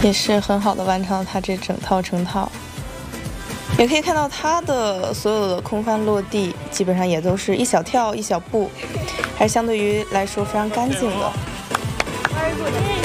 也是很好的完成了他这整套成套。也可以看到他的所有的空翻落地基本上也都是一小跳一小步，还是相对于来说非常干净的。